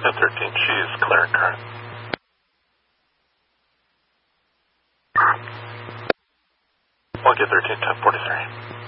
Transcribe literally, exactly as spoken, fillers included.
ten thirteen, she is clear and current. one K thirteen, ten forty-three.